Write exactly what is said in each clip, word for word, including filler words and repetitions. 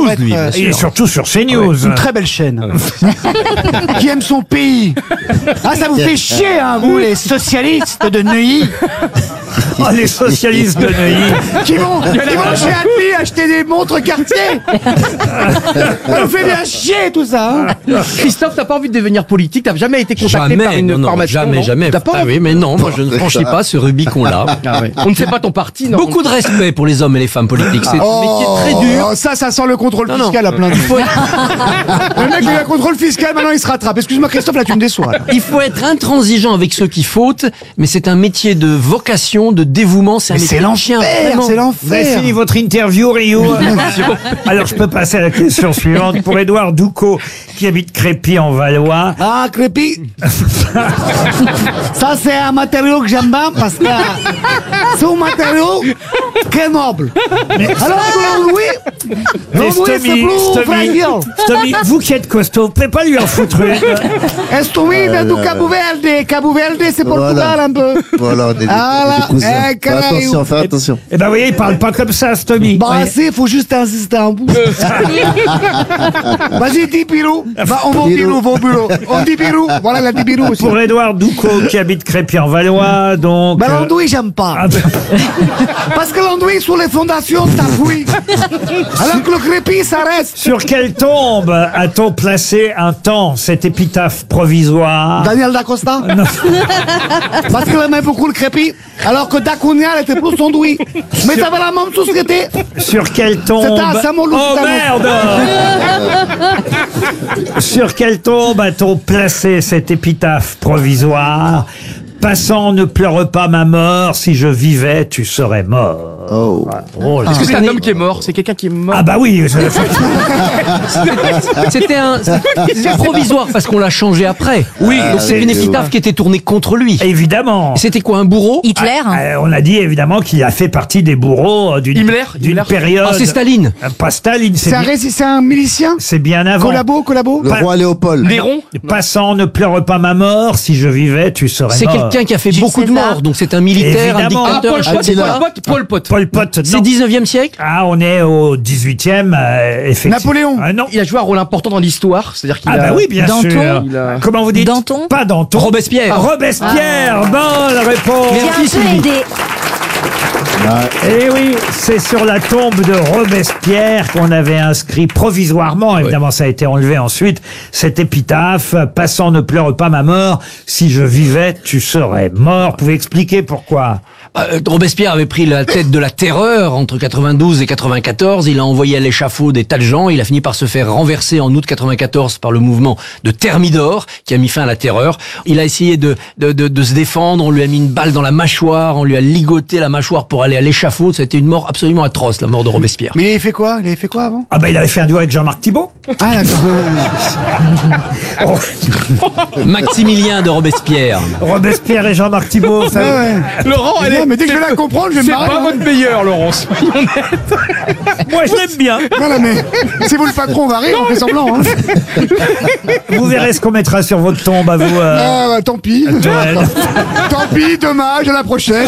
pour être, lui. euh, bien Et sûr. surtout sur CNews. Une très belle chaîne. Qui aime son pays. Ah, ça vous fait chier, hein, vous, les socialistes de Neuilly, Oh, les socialistes de Neuilly. qui vont, qui vont chez Admi acheter des montres Cartier. Ça vous fait bien chier, tout ça. Hein. Christophe, t'as pas envie de devenir politique? T'as jamais été contacté par Jamais, une non, non, formation? jamais, non jamais. T'as pas Ah envie? oui, mais non, moi je ne franchis pas ce Rubicon-là. Ah ouais. On ne sait pas ton parti, non? Beaucoup de respect pour les hommes et les femmes politiques. C'est un métier très dur. Oh, ça, ça sent le contrôle Non, non. fiscal à plein de Le mec, il a un contrôle fiscal, maintenant il se rattrape. Excuse-moi, Christophe, là, tu me déçois. Là. Il faut être intransigeant avec ceux qui fautent, mais c'est un métier de vocation, de dévouement, c'est un Mais métier c'est de chien. l'enfer, vraiment. c'est Vous avez l'enfer. fini votre interview, Rio. Alors, je peux passer à la question suivante. Pour Édouard Doucot, qui habite Crépy en Valois. Ah, Crépy. Ça, c'est un matériau que j'aime bien parce que c'est un matériau très noble. Alors que l'Andouille, Mais l'Andouille, c'est Stomy, plus Stomy, fragile. Stomy, vous qui êtes costaud, vous pouvez pas lui en foutre une. Estoumi vient du Cabo Verde. Cabo Verde, c'est Portugal Voilà. un peu. Voilà, on est des, Ah là, des cousins. eh, Fais carré. attention, fais attention. Eh ben, vous voyez, il parle pas comme ça, Stomy. Bah, Voyez. si, il faut juste insister un bout. Vas-y, dis Pirou. Bah, on va au Pirou, va au bureau. On dit Pirou. Voilà, il a dit Pirou aussi. Pour Édouard Doucot, qui habite Crépy en Valois, donc. Bah, euh, l'andouille, j'aime pas. ah, ben, Parce que l'andouille, sur les fondations, t'appuies. Alors que le crépi, ça reste. sur quelle tombe a-t-on placé un temps cette épitaphe provisoire? Daniel Dacosta. Parce qu'elle aimait beaucoup le crépi. Alors que Dacunia, elle était plus andouille. Mais t'avais la même société. Sur quelle tombe? C'était à Saint-Malo, Oh c'était à merde! Sur quelle tombe a-t-on placé cette épitaphe provisoire? Passant, ne pleure pas ma mort, si je vivais, tu serais mort. Oh. Oh, là. Est-ce que c'est un homme qui est mort? C'est quelqu'un qui est mort? Ah bah oui, je- C'était un c'est provisoire parce qu'on l'a changé après. Oui, donc c'est c'est- une épitaphe qui était tournée contre lui. évidemment. C'était quoi, un bourreau? Hitler. Euh, on a dit évidemment qu'il a fait partie des bourreaux euh, d'une Himmler d'une Himmler période. Ah, c'est Staline. Euh, Pas Staline, c'est C'est un, bien, rési- c'est un milicien. c'est bien avant. Collabo, collabo. Le Pas- roi Léopold. Néron? Passant, ne pleure pas ma mort, si je vivais, tu serais C'est mort. quelqu'un qui a fait Jules beaucoup de César. morts. Donc c'est un militaire, Évidemment. un Ah, dictateur. Pol un Pot, chef Pol d'État. Pot, Pol Pot. Pol Pot, C'est non. dix-neuvième siècle? Ah, on est au dix-huitième, euh, effectivement. Napoléon. Ah non. Il a joué un rôle important dans l'histoire, c'est-à-dire qu'il Ah a... bah oui, bien Danton. sûr. Il a- Comment vous dites? Danton. Pas Danton. Robespierre. Robespierre, bonne réponse. Merci, J'ai un peu Sylvie. aidé. Eh oui, c'est sur la tombe de Robespierre qu'on avait inscrit provisoirement, évidemment ça a été enlevé ensuite, cette épitaphe, passant ne pleure pas ma mort, si je vivais tu serais mort. Vous pouvez expliquer pourquoi? Euh, Robespierre avait pris la tête de la terreur entre quatre-vingt-douze et quatre-vingt-quatorze. Il a envoyé à l'échafaud des tas de gens. Il a fini par se faire renverser en août quatre-vingt-quatorze par le mouvement de Thermidor, qui a mis fin à la terreur. Il a essayé de, de, de, de se défendre. On lui a mis une balle dans la mâchoire. On lui a ligoté la mâchoire pour aller à l'échafaud. C'était une mort absolument atroce, la mort de Robespierre. Mais il avait fait quoi? Il avait fait quoi avant? Ah bah il avait fait un duo avec Jean-Marc Thibault. Ah, d'accord. Maximilien de Robespierre. Robespierre et Jean-Marc Thibault, ça... Ah ouais. Laurent, C'est elle bien, est... mais dès que je vais la comprendre, je vais me C'est marrer. pas hein. votre meilleur, Laurent. soyons honnêtes. Moi je l'aime bien. Voilà, mais si vous le patron, on va rire, on fait semblant. Hein. Vous verrez ce qu'on mettra sur votre tombe à vous. euh, Ah, bah, tant pis. Joël. Tant pis, dommage, à la prochaine.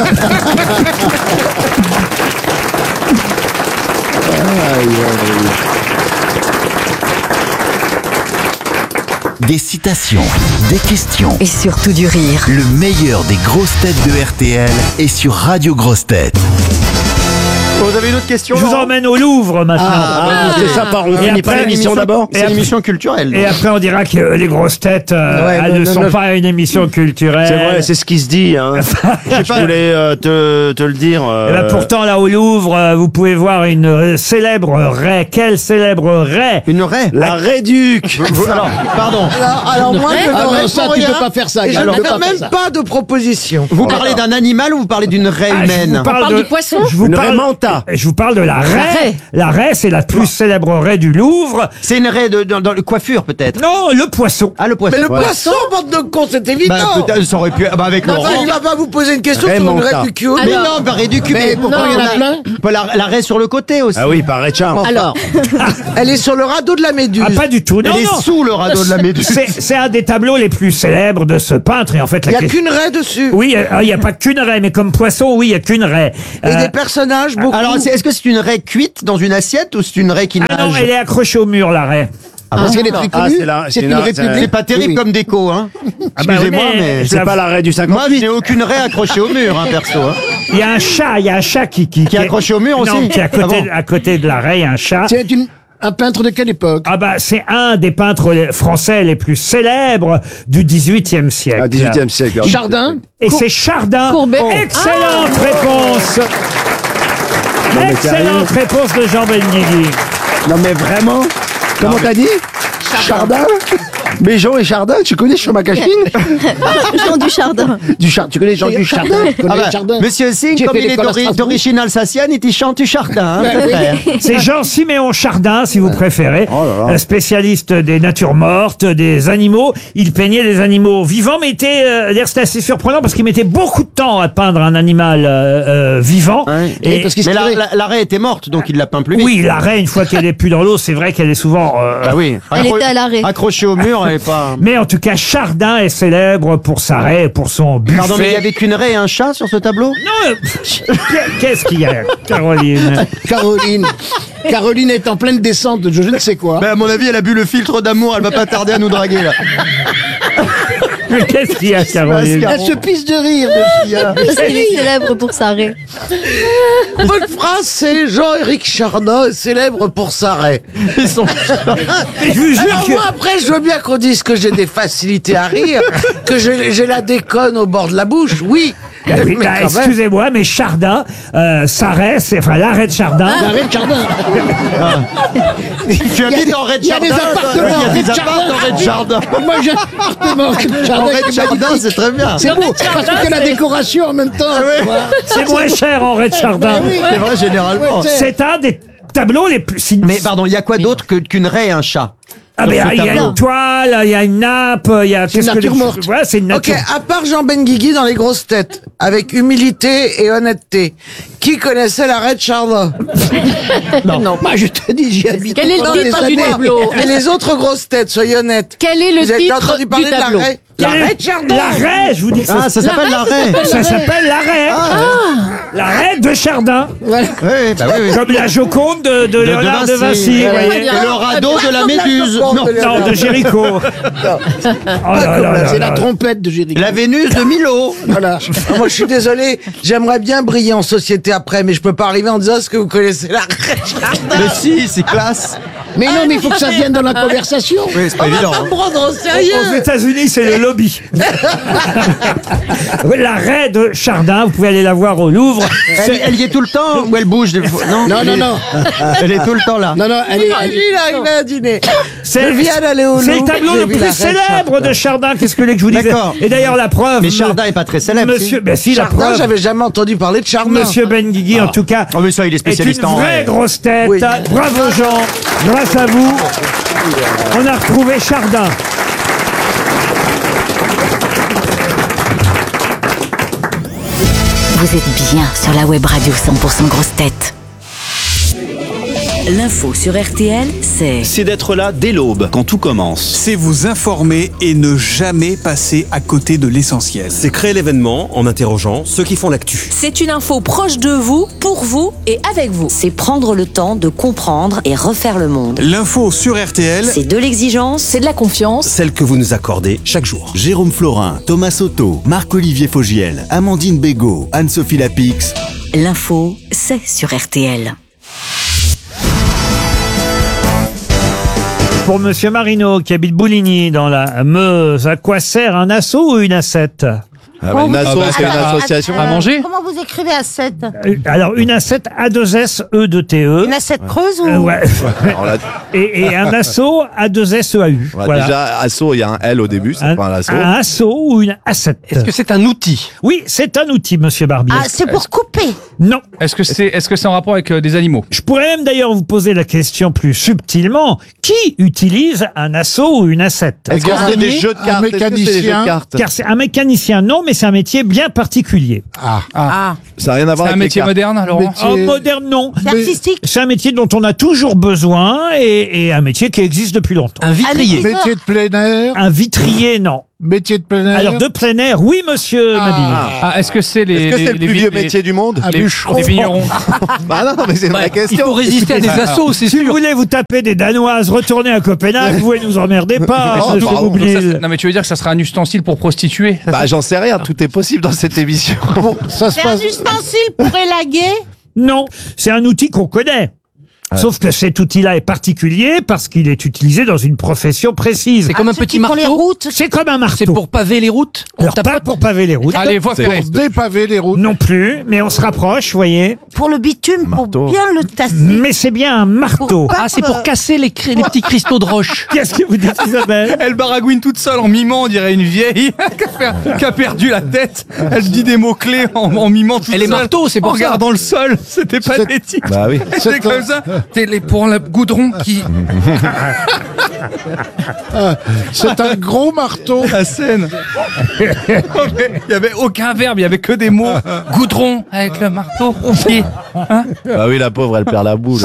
Des citations, des questions. Et surtout du rire. Le meilleur des grosses têtes de R T L est sur Radio Grosses Têtes. Vous avez une autre question? Je vous Laurent? emmène au Louvre maintenant. Ah, c'est ça, par on Et finit pas après, l'émission d'abord. et C'est après- une émission culturelle. Et après, on dira que les grosses têtes euh, Ouais, elles non, ne non, sont non. pas une émission culturelle. C'est vrai, c'est ce qui se dit. Hein. Je voulais euh, te, te le dire. Et euh, ben pourtant, là, au Louvre, euh, vous pouvez voir une euh, célèbre raie. Quelle célèbre raie? Une raie. La raie Duc. Alors, pardon. Alors, alors moi, je Ah ne non, ça, réponds tu rien, peux pas faire ça. et je Alors, ne tu peux fais pas même faire ça. pas de proposition. Vous parlez d'un animal ou vous parlez d'une raie Ah, je vous humaine? parle parle de- du poisson. Je vous Une parle, raie manta. je vous parle de la raie. raie. La raie, c'est la plus célèbre raie du Louvre. C'est une raie de, dans, dans le coiffure peut-être. Non, le poisson. Ah, le poisson. Mais le Ouais. poisson, bande de cons, c'est évident. Bah, peut-être, ça aurait pu. Ah, bah, avec Non, Laurent. enfin, il va pas vous poser une question Raie sur une manta. raie du cul. Mais non, bah, raie du cul. Mais pourquoi il y en a plein La, la raie sur le côté aussi. Ah oui, par raie de charme. Alors, elle est sur le radeau de la méduse. Ah, pas du tout. Non, Elle est non. sous le radeau de la méduse. C'est c'est un des tableaux les plus célèbres de ce peintre. Et en fait, Il la n'y a question- qu'une raie dessus. Oui, euh, il n'y a pas qu'une raie, mais comme poisson, oui, il n'y a qu'une raie. Et Euh, des personnages, beaucoup. Alors, c'est- est-ce que c'est une raie cuite dans une assiette ou c'est une raie qui nage? Ah non, elle est accrochée au mur, la raie. Parce qu'elle est très Ah, connue. c'est la- C'est c'est une la- république. c'est pas terrible Oui. comme déco, hein. Ah bah Excusez-moi, oui, mais mais je c'est la- pas l'arrêt du cinquante. Moi, je n'ai aucune raie accrochée au mur, hein, perso. Hein. Il y a un chat, il y a un chat qui... Qui, Qui est accroché au mur non, aussi? qui est à côté, Ah bon à côté de la raie, il y a un chat. C'est une- un peintre de quelle époque? Ah bah c'est un des peintres français les plus célèbres du dix-huitième siècle. Ah, dix-huitième siècle. Chardin? Et c'est Chardin. Courbet. Oh. Excellente réponse. mais Excellente réponse de Jean Benguigui. Non mais vraiment. Comment t'as dit? Chardin. Mais Jean et Chardin, tu connais sur ma cachine? Jean du Chardin. Du Chardin, tu connais Jean du Chardin? Tu connais Ah bah, Chardin? Monsieur Singh, J'ai comme fait il est l'école à d'ori- Strasbourg. d'origine alsacienne, il chante du Chardin. Hein, mon frère. C'est Jean-Siméon Chardin, si vous préférez, Oh là là. un spécialiste des natures mortes, des animaux. Il peignait des animaux vivants, mais était, euh, d'ailleurs, c'était assez surprenant parce qu'il mettait beaucoup de temps à peindre un animal euh, euh, vivant. Ouais. Et, parce qu'il se Mais la, tirait. la, la raie était morte, donc il l'a peint plus vite. oui, la raie, une fois qu'elle est plus dans l'eau, c'est vrai qu'elle est souvent... euh, Ah oui. Elle Accro- était à l'arrêt. Accrochée au mur, elle est pas. Mais en tout cas, Chardin est célèbre pour sa raie, pour son buffet. Pardon, mais il y avait qu'une raie et un chat sur ce tableau? Non, euh, qu'est-ce qu'il y a, Caroline? Caroline. Caroline est en pleine descente de je ne sais quoi. Ben, à mon avis, elle a bu le filtre d'amour, elle va pas tarder à nous draguer, là. Mais qu'est-ce qu'il y a, Caroline? Elle se pisse de rire dessus. hein. Parce qu'il est célèbre pour sa raie. Votre phrase, c'est Jean-Éric Chardin est célèbre pour sa raie. Mais je vous jure Alors que... moi, après, je veux bien qu'on dise que j'ai des facilités à rire, que j'ai j'ai la déconne au bord de la bouche, oui. Ah oui, Mais bah, quand même. excusez-moi, mais Chardin, euh, sa raie, c'est, enfin, l'arrêt de Chardin. L'arrêt de Chardin. Tu habites en raie de Il y a des Chardin? appartements Il y a en des raie de appartements en raie de Chardin. Moi j'ai un appartement en raie de En Chardin. raie de Chardin, c'est très bien. C'est beau, parce que la décoration en même temps. tu vois. C'est moins cher en raie de Chardin. C'est vrai, généralement. Ouais, c'est- C'est un des tableaux les plus... sign- Mais pardon, il y a quoi d'autre que- qu'une raie et un chat? Ah, mais Sur ce il y a tableau. une toile, il y a une nappe, il y a... C'est une qu'est-ce que nature les- morte. Voilà, c'est une Ok, nature... à part Jean Benguigui dans les grosses têtes, avec humilité et honnêteté, qui connaissait la raie de Chardin? Non, moi je te dis, j'y habite. Quel est le pendant titre des du années. tableau? Et les autres grosses têtes, soyez honnêtes. Quel est le Vous avez déjà titre entendu parler du de la tableau? raie? La raie de Chardin. L'arrêt, je vous dis que Ah, ça s'appelle la raie. ça s'appelle l'arrêt. L'arrêt de Chardin. Oui, bah oui, oui. Comme la Joconde de, de Léonard de Vinci, vous voyez. Et le radeau de la Méduse. Joconde Non. de Léonard. Non, de Géricault. Oh là là là C'est là. la trompette de Jéricho. La Vénus de Milo. Voilà. Ah, moi, je suis désolé, j'aimerais bien briller en société après, mais je peux pas arriver en disant est-ce que vous connaissez la raie de Chardin? Mais si, c'est classe. Mais non, mais il faut que ça vienne dans la conversation. Oui, c'est pas On va évident. pas hein. me prendre au Aux sérieux. États-Unis, c'est le lobby. La raie de Chardin, vous pouvez aller la voir au Louvre. Elle, elle y est tout le temps ou elle bouge des fois? Non, Non, elle non, est- non. Elle est tout le temps là. Non, non, elle est. Ah, elle- lui, il est arrivé à dîner. C'est Je viens d'aller au c'est le Louvre, tableau j'ai le vu plus la reine célèbre Chardin. de Chardin. Qu'est-ce que vous voulez que je vous dise? D'accord. Et d'ailleurs, la preuve. Mais Chardin est pas très célèbre. si. Monsieur, ben si, la Chardin, preuve. j'avais jamais entendu parler de Chardin. Monsieur Benguigui, en tout cas, Oh, mais ça, il est est spécialiste une en vraie raie. grosse tête. Oui. Bravo Jean. Grâce à vous, on a retrouvé Chardin. Vous êtes bien sur la web radio cent pour cent grosse tête. L'info sur R T L, c'est... C'est d'être là dès l'aube, quand tout commence. C'est vous informer et ne jamais passer à côté de l'essentiel. C'est créer l'événement en interrogeant ceux qui font l'actu. C'est une info proche de vous, pour vous et avec vous. C'est prendre le temps de comprendre et refaire le monde. L'info sur R T L, C'est de l'exigence, c'est de la confiance. Celle que vous nous accordez chaque jour. Jérôme Florin, Thomas Soto, Marc-Olivier Fogiel, Amandine Bégaud, Anne-Sophie Lapix. L'info, c'est sur R T L. Pour Monsieur Marino, qui habite Bouligny, dans la Meuse, à quoi sert un assaut ou une assiette? Ah bah, une asso, c'est une association. À manger? Comment vous écrivez à sept? Euh, Alors, une assiette A deux S E deux T E. Une assiette creuse ou Euh, ouais. On a, et, et un assaut A deux S E A U. on a Voilà. déjà asso, il y a un L au début, c'est un, pas un asso. un assaut ou une assiette. Est-ce que c'est un outil? Oui, c'est un outil, Monsieur Barbier. Ah, c'est pour couper. Non. Est-ce que c'est est-ce que c'est en rapport avec euh, des animaux? Je pourrais même d'ailleurs vous poser la question plus subtilement. Qui utilise un assaut ou une assiette? Est-ce que c'est des jeux de Un cartes? Est-ce que c'est des jeux de mécanicien. cartes? Car c'est un mécanicien, non, mais c'est un métier bien particulier. Ah. Ah. Ça n'a rien à voir C'est un avec les métier cartes. moderne, Laurent? Métier- Oh, moderne, non. C'est artistique. C'est un métier dont on a toujours besoin et, et un métier qui existe depuis longtemps. Un vitrier? Ah, Métier de plein air. Un vitrier, non. Métier de plein air. Alors, de plein air, oui, monsieur Mabille. Ah, est-ce que c'est les. Est-ce que c'est les- le les plus vi- vieux les- métier du monde Un les, bûcheron. les vignerons. Bah non, mais c'est une vraie Il question. faut résister à des assauts, c'est Si vous sûr. voulez vous taper des Danoises, retournez à Copenhague, vous ne nous emmerdez pas, Oh, monsieur pardon, Boublil. Ça, c'est- non, mais tu veux dire que ça sera un ustensile pour prostituer? Bah j'en sais rien, tout est possible dans cette émission. Ça se C'est un passe. ustensile pour élaguer. Non, c'est un outil qu'on connaît. Sauf que cet outil-là est particulier parce qu'il est utilisé dans une profession précise. C'est comme un Ceux petit qui font les marteau. routes. C'est comme un marteau. C'est pour paver les routes. On Alors, tape pas pour paver les routes. Allez, voie ferrée. Pour dépaver les routes. Non plus, mais on se rapproche, vous voyez. Pour le bitume, pour bien le tasser. Mais c'est bien un marteau. Pour pas- Ah, c'est pour casser les, cri- les petits cristaux de roche. Qu'est-ce que vous dites, Isabelle? Elle baragouine toute seule en mimant, on dirait une vieille qui a, fait- qui a perdu la tête. Elle dit des mots-clés en, en mimant toute Elle est seule. marteau, c'est pour En ça. regardant le sol, c'était pathétique. Bah oui. C'est C'est comme un- ça. C'est les pour le goudron qui. C'est un gros marteau. La scène. Il y avait aucun verbe, il y avait que des mots. Goudron avec le marteau. Qui- hein Bah oui, la pauvre, elle perd la boule.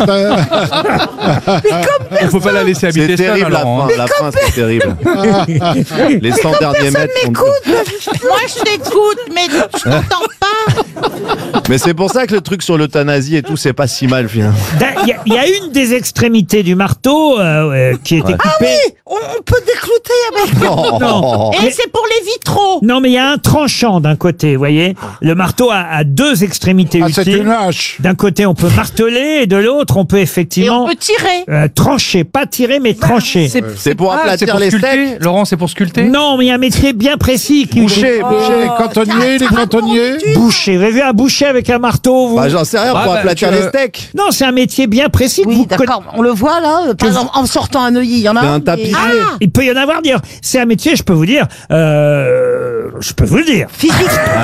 On peut pas la laisser C'est habiter seule. terrible la alors, fin, hein. la fin c'est terrible. Les cent derniers mètres sont... Moi, je t'écoute, mais je t'entends pas. Mais c'est pour ça que le truc sur l'euthanasie et tout, c'est pas si mal finalement. Il y, a- il y a une des extrémités du marteau euh, euh, qui était Ah coupée. oui, on, on peut déclouter avec. Non. Et c'est pour les vitraux. Non, mais il y a un tranchant d'un côté, vous voyez. Le marteau a, a deux extrémités Ah, c'est utiles. une hache. D'un côté, on peut marteler, et de l'autre, on peut Et effectivement on peut tirer. euh, trancher, pas tirer, mais trancher. C'est pour Ah, c'est aplatir pour les steaks. sculpter. Laurent, c'est pour sculpter. Non, mais il y a un métier bien précis qui Boucher, boucher. Cantonnier, les cantonniers. Boucher. Vous avez vu un boucher avec un marteau, vous? Bah j'en sais rien, Ah, pour bah, aplatir tu, les euh, steaks. Non, c'est un métier bien précis. que vous Oui, d'accord. On le voit là, euh, par exemple, en sortant un œillet, il y en a C'est un. un mais- tapissier. Ah, Il peut y en avoir dire. C'est un métier, je peux vous dire. Euh, je peux vous le dire. physique.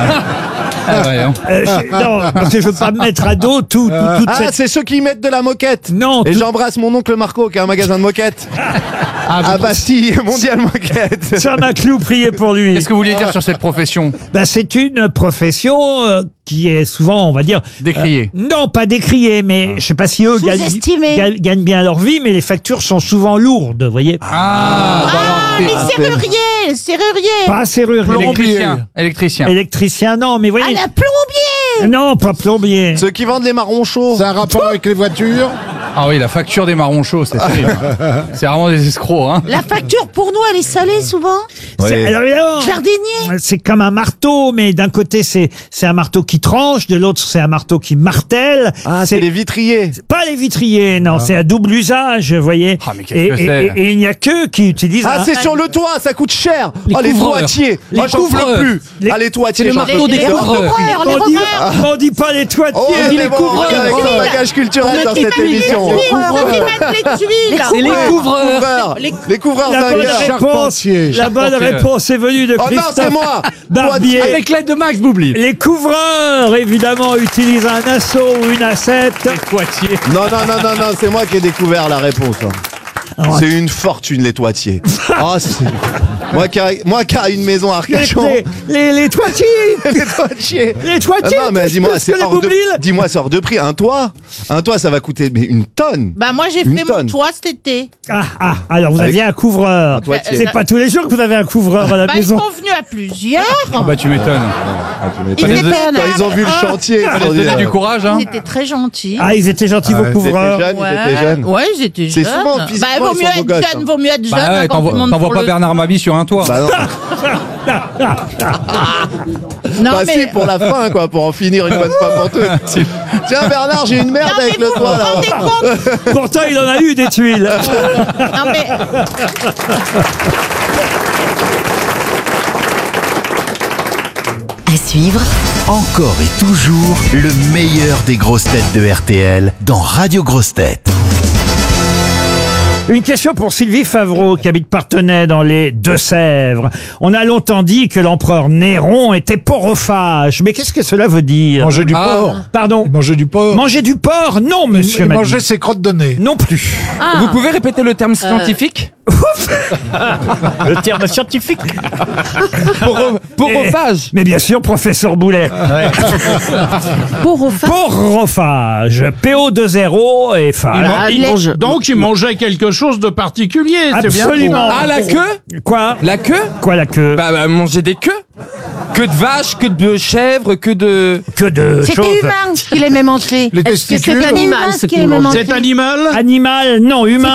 Ah ouais, hein. Euh, je- non, parce que je veux pas me mettre à dos tout, tout- toute Ah, cette. c'est ceux qui mettent de la moquette. Non, Et tout- j'embrasse mon oncle Marco qui a un magasin de moquettes. À Bastille, Mondial Moquette. Ça m'a clou, priez pour lui. Qu'est-ce que vous vouliez dire sur cette profession? Ben, c'est une profession euh, qui est souvent, on va dire... Décriée. euh, non, pas décriée, mais je sais pas si eux gagnent, Sous-estimée. gagnent- gagnent bien leur vie, mais les factures sont souvent lourdes, vous voyez. Ah, bah alors, Ah, c'est- les serruriers, serruriers. Pas serrurier. électricien. Électricien. Électricien, non, mais vous Ah, voyez... la plombier. Non, pas plombier. Ceux qui vendent les marrons chauds. C'est un rapport avec les voitures. Ah oui, la facture des marrons chauds, c'est terrible. C'est vraiment des escrocs, hein. La facture pour nous, elle est salée souvent. C'est- alors, évidemment, Jardinier. c'est comme un marteau, mais d'un côté c'est c'est un marteau qui tranche, de l'autre c'est un marteau qui martèle. Ah, c'est les vitriers. Pas les vitriers, non, c'est à double usage, vous voyez. Ah, mais qu'est-ce et, que c'est, et- là et il n'y a que qui utilisent. Ah, un- c'est sur le toit, ça coûte cher. Les oh, les couvreurs. toitiers. Les oh, j'en peux couvreurs. plus. Les- Ah, les toitiers. C'est le j'en marteau peux des plus. couvreurs. couvreurs, les on, dit, couvreurs. on dit pas les toitiers. Oh, dit c'est les bon, couvreurs. on avec le bagage culturel dans cette émission. Ceux qui mettent les tuiles. C'est les couvreurs. Couvreurs. Les couvreurs La bonne zingueurs. réponse, Charpentier. la bonne Charpentier. réponse est venue de Oh non, Christophe c'est moi. Barbier. Avec l'aide de Max Boublil. Les couvreurs, évidemment, utilisent un assaut ou une assette. Poitiers. Non, non, non, non, non, c'est moi qui ai découvert la réponse. hein. C'est une fortune, les toitiers. Ah, c'est- moi, qui a, moi qui a une maison à Les, Arcachon. les, les, les toitiers. Les toitiers. Les toitiers. Ah non, mais qu'est-ce dis-moi, que c'est les hors de, Boublil dis-moi, c'est hors de prix. Un toit, un toit, ça va coûter mais une tonne. Bah moi j'ai Une fait mon tonne. toit cet été. Ah, ah, alors vous Avec aviez un couvreur. un toitier. C'est pas tous les jours que vous avez un couvreur à la Bah ils maison. sont venus à plusieurs. Ah bah tu m'étonnes. Ils étaient Quand ils ont vu le chantier, ils se sont dit, Donner du euh, courage, hein. Ils étaient très gentils. Ah, ils étaient gentils, vos Ils étaient couvreurs. jeunes, ils étaient jeunes. Ouais, ils étaient C'est jeunes. souvent, Bah, physiquement, vaut ils mieux sont beaux être gosses, jeune, hein. vaut mieux être jeune. Bah ouais, hein, quand t'envoies tout le monde t'envoies pour pas le- Bernard Mabie sur un toit. Bah non, Non bah mais si, pour la fin, quoi, pour en finir une bonne fois pour toutes. Tiens, Bernard, j'ai une merde Non, mais avec vous le vous toit, là. rendez compte Pourtant, il en a eu des tuiles. Non mais À suivre, Encore et toujours le meilleur des grosses têtes de R T L dans Radio Grosses Têtes. Une question pour Sylvie Favreau, qui habite Parthenay dans les Deux-Sèvres. On a longtemps dit que l'empereur Néron était porophage. Mais qu'est-ce que cela veut dire? Manger du Ah. porc. Pardon? Il mangeait du porc. Manger du porc? Non, monsieur Il Mabille. mangeait ses crottes de nez. Non plus. Vous pouvez répéter le terme scientifique? Le terme scientifique. Porophage. Mais bien sûr, professeur Boulet. porophage. Porophage. P O deux zéro et phage. Ah, il est- Donc il mangeait quelque chose chose de particulier, c'est bien. Absolument. Ah, la queue? Quoi? La queue? Quoi, la queue? Bah, bah, manger des queues. Que de vaches, que de chèvres, que de... Que de choses. C'était humain ce qu'il aimait manger. Les Est-ce que testicules. c'était animal, humain ce ce qu'il qu'il aimait mange. manger? C'est animal? Animal, non, humain.